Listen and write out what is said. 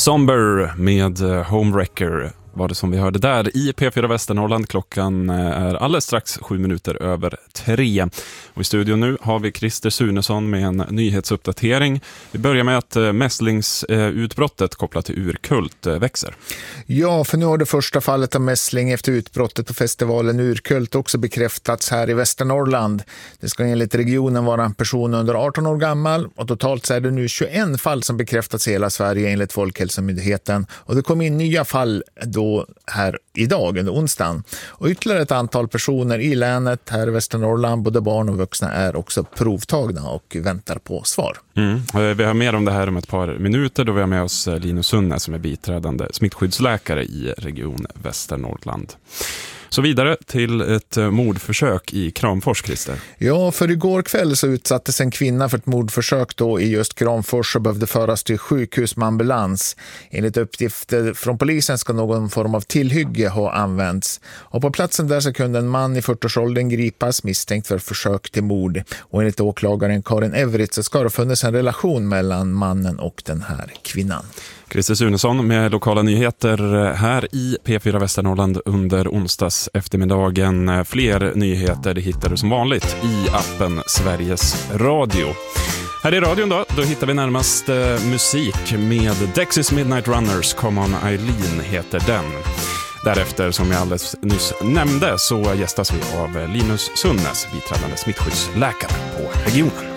Somber med Homewrecker var det som vi hörde där i P4 Västernorrland. Klockan är alldeles strax 7:07. Och i studion nu har vi Christer Sunesson med en nyhetsuppdatering. Vi börjar med att mässlingsutbrottet kopplat till Urkult växer. Ja, för nu har det första fallet av mässling efter utbrottet på festivalen Urkult också bekräftats här i Västernorrland. Det ska enligt regionen vara en person under 18 år gammal och totalt så är det nu 21 fall som bekräftats i hela Sverige enligt Folkhälsomyndigheten. Och det kom in nya fall då här idag under onsdagen. Och ytterligare ett antal personer i länet här i Västernorrland, både barn och vuxna, är också provtagna och väntar på svar. Vi har mer om det här om ett par minuter då vi har med oss Linus Sunnes som är biträdande smittskyddsläkare i region Västernorrland. Så vidare till ett mordförsök i Kramfors, Christer. Ja, för igår kväll så utsattes en kvinna för ett mordförsök då i just Kramfors och behövde föras till sjukhus med ambulans. Enligt uppgifter från polisen ska någon form av tillhygge ha använts. Och på platsen där så kunde en man i 40-årsåldern gripas misstänkt för försök till mord. Och enligt åklagaren Karin Everett så ska det ha funnits en relation mellan mannen och den här kvinnan. Christer Sunesson med lokala nyheter här i P4 Västernorrland under onsdags eftermiddagen. Fler nyheter det hittar du som vanligt i appen Sveriges Radio. Här i radion då hittar vi närmast musik med Dexys Midnight Runners, Come On Eileen heter den. Därefter, som jag alldeles nyss nämnde, så gästas vi av Linus Sunnes, biträdande smittskyddsläkare på regionen.